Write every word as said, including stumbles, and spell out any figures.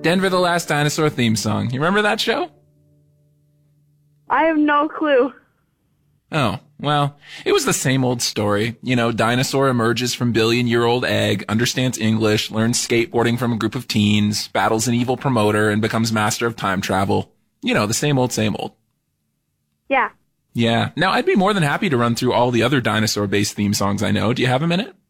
Denver the Last Dinosaur theme song. You remember that show? I have no clue. Oh, well, it was the same old story. You know, dinosaur emerges from billion-year-old egg, understands English, learns skateboarding from a group of teens, battles an evil promoter, and becomes master of time travel. You know, the same old, same old. Yeah. Yeah. Now, I'd be more than happy to run through all the other dinosaur-based theme songs I know. Do you have a minute?